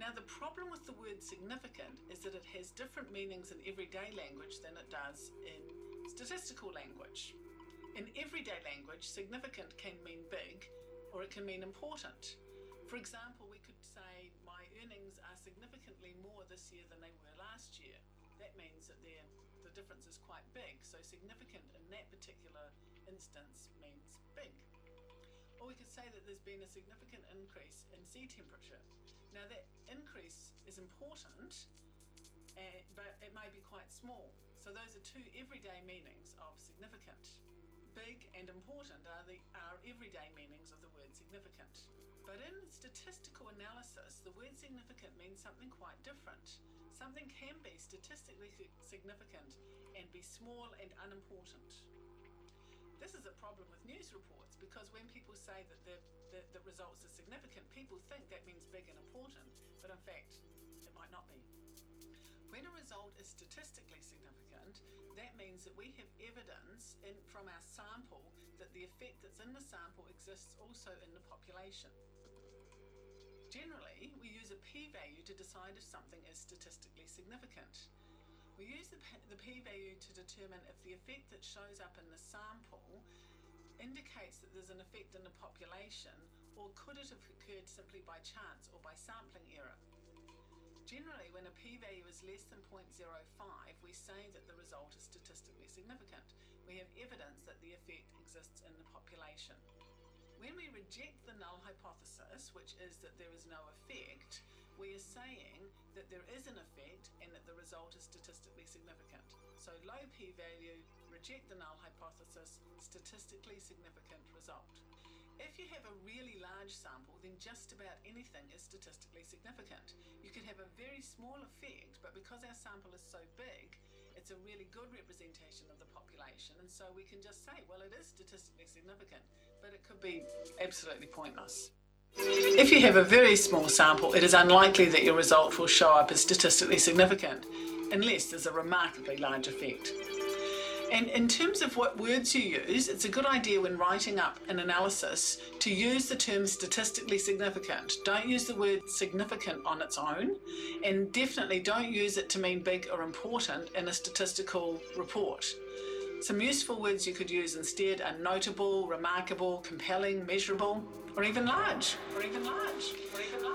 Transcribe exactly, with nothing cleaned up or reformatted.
Now, the problem with the word significant is that it has different meanings in everyday language than it does in statistical language. In everyday language, significant can mean big or it can mean important. For example, we could say my earnings are significantly more this year than they were last year. That means that the difference is quite big, so significant in that particular instance means big. Or we could say that there's been a significant increase in sea temperature. Now that increase is important, uh, but it may be quite small. So those are two everyday meanings of significant. Big and important are the are everyday meanings of the word significant. But in statistical analysis, the word significant means something quite different. Something can be statistically significant and be small and unimportant. This is a problem with news reports because when people say that the, the, the results are significant, people think that means big and important, but in fact, it might not be. When a result is statistically significant, that means that we have evidence in, from our sample that the effect that's in the sample exists also in the population. Generally, we use a p-value to decide if something is statistically significant. We use the, the p-value to determine if the effect that shows up in the sample indicates that there's an effect in the population, or could it have occurred simply by chance or by sampling error. Generally, when a p-value is less than zero point zero five, we say that the result is statistically significant. We have evidence that the effect exists in the population. When we reject the null hypothesis, which is that there is no effect, we are saying that there is an effect and that the result is statistically significant. So low p-value, reject the null hypothesis, statistically significant result. If you have a really large sample, then just about anything is statistically significant. You could have a very small effect, but because our sample is so big, it's a really good representation of the population, and so we can just say, well, it is statistically significant, but it could be absolutely pointless. If you have a very small sample, it is unlikely that your result will show up as statistically significant, unless there's a remarkably large effect. And in terms of what words you use, it's a good idea when writing up an analysis to use the term statistically significant. Don't use the word significant on its own, and definitely don't use it to mean big or important in a statistical report. Some useful words you could use instead are notable, remarkable, compelling, measurable, or even large, or even large, or even large.